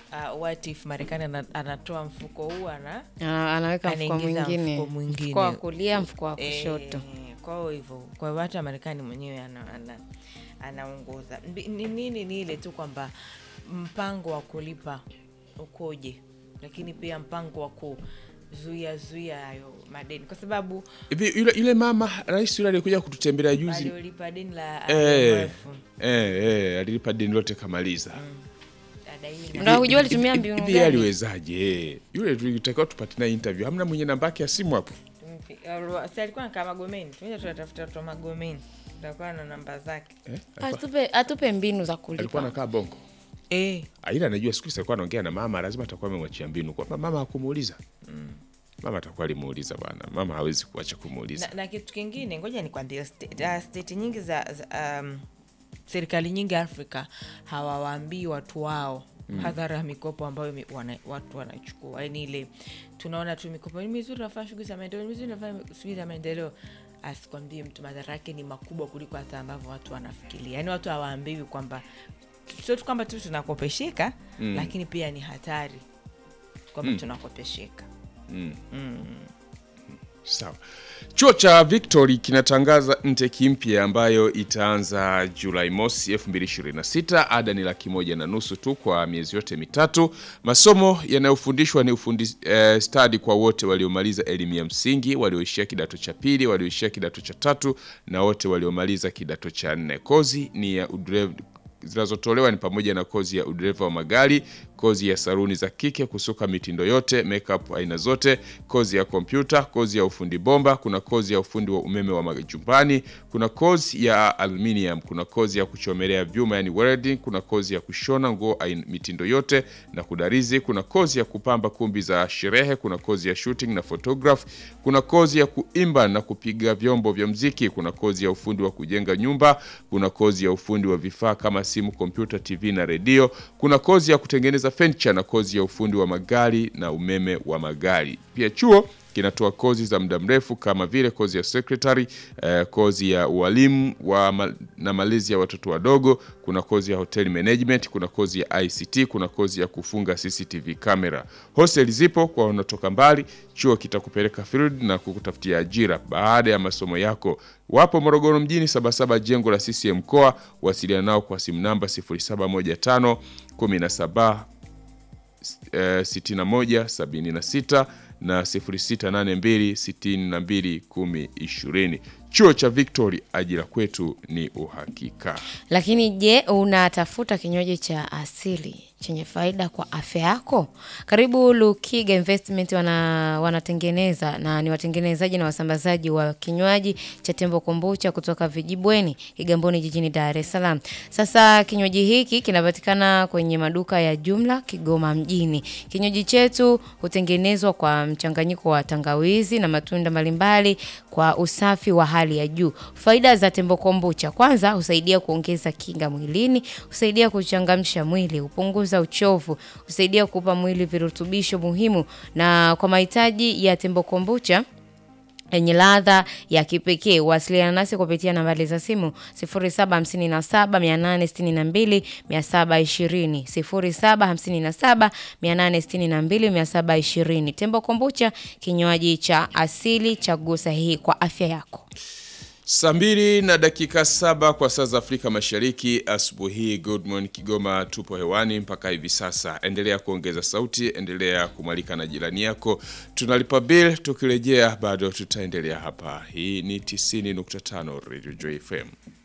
what if Marekani anatoa mfuko huu anaweka mfuko mwingine, mfuko wa kulia, mfuko wa kushoto. Kwa hivyo kwa hata Marekani mwenyewe anaongoza. Ni ile tu kwamba mpango wa kulipa ukoje, lakini pia mpango wa kuzuia hayo madeni, kwa sababu yule mama rais yule alikuja kututembelea juzi alilipa deni la alilipa deni lote kamaliza. Ndio hujua alitumia mbinu gani? Hivi aliwezaje? Yule tulitakiwa tupate na interview. Hamna mwenye namba yake ya simu hapo. Sasa alikuwa kama Magomeni. Tunatafuta watu wa Magomeni. Tutakuwa na namba zake. Atupe mbinu za kulipa. Alikuwa anakaa Bongo. Aila anajua siku alikuwa anaongea na mama, lazima atakuwa amemwachia mbinu. Kwa mama hakumuuliza. Mama atakuwa alimuuliza bwana. Mama hawezi kuacha kumuuliza. Na kitu kingine, ngoja nikwambie, state nyingi za serikali nyingi Afrika hawawaambii watu wao hadhara ya mikopo ambayo watu wanachukua. Yaani ile tunaona tu mikopo ni mizuri, nafanya shughuli za maendeleo, mizuri nafanya shughuli za maendeleo, asikwambie mtu madhara yake ni makubwa kuliko hata ambavyo watu wanafikiria. Yaani watu hawaambiwi kwamba sio tu kwamba tu tunakopesheka, lakini pia ni hatari kwamba tunakopesheka. Sawa. Chuo cha Victory kinatangaza intake mpya ambayo itaanza Julai mosi 2026. Ada ni 1,500 tu kwa miezi yote mitatu. Masomo yanayofundishwa ni ufundi study kwa wote waliomaliza elimu ya msingi, walioishia kidato cha pili, walioishia kidato cha tatu na wote waliomaliza kidato cha 4. Kozi ni ya udereva zinazotolewa ni pamoja na kozi ya udereva wa magari, kozi ya saluni za kike, kusuka mitindo yote, makeup aina zote, kozi ya kompyuta, kozi ya ufundi bomba, kuna kozi ya ufundi wa umeme wa majumbani, kuna kozi ya aluminium, kuna kozi ya kuchomelea vyuma yani welding, kuna kozi ya kushona nguo mitindo yote na kudarizi, kuna kozi ya kupamba kumbi za sherehe, kuna kozi ya shooting na photograph, kuna kozi ya kuimba na kupiga vyombo vya muziki, kuna kozi ya ufundi wa kujenga nyumba, kuna kozi ya ufundi wa vifaa kama simu, kompyuta, TV na redio, kuna kozi ya kutengeneza furniture na kozi ya ufundi wa magari na umeme wa magari. Pia chuo kinatoa kozi za muda mrefu kama vile kozi ya secretary, kozi ya ualimu na malezi ya watoto wadogo, kuna kozi ya hotel management, kuna kozi ya ICT, kuna kozi ya kufunga CCTV camera. Hostel zipo kwa wanaotoka mbali. Chuo kitakupeleka field na kukutafutia ajira baada ya masomo yako. Wapo Morogoro mjini, Sabasaba jengo la CCM mkoa. Wasiliana nao kwa simu namba 0715 17 61 76 na 0682 62 1020. Chuo cha Victory, ajira kwetu ni uhakika. Lakini je, unatafuta kinywaji cha asili chenye faida kwa afya yako? Karibu Lukiga Investment wanatengeneza na ni watengenezaji na wasambazaji wa kinywaji cha Tembo Kombucha kutoka Vijibweni, Kigamboni jijini Dar es Salaam. Sasa kinywaji hiki kinapatikana kwenye maduka ya jumla Kigoma mjini. Kinywaji chetu hutengenezwa kwa mchanganyiko wa tangawizi na matunda mbalimbali kwa usafi wa hali ya juu. Faida za Tembo Kombucha: kwanza, husaidia kuongeza kinga mwilini, husaidia kuchangamsha mwili, hupunguza uchovu, husaidia kupa mwili virutubisho muhimu. Na kwa mahitaji ya Tembo Kombucha yenye ladha ya kipekee, wasiliana nasi kupitia nambari za simu 0757 862 720 0757 862 720. Tembo Kombucha, kinywaji cha asili, chaguo sahihi kwa afya yako. 2:07 kwa saa za Afrika Mashariki asubuhi. Good morning Kigoma, tupo hewani mpaka hivi sasa. Endelea kuongeza sauti, endelea kumwalika na jirani yako. Tunalipa bill, tukirejea bado tutaendelea hapa. Hii ni 90.5 Radio Joy FM.